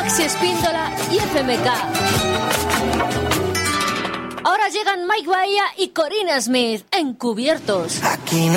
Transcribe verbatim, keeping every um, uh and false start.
Maxi Espíndola y F M K. Ahora llegan Mike Bahía y Corina Smith, Encubiertos. Aquí no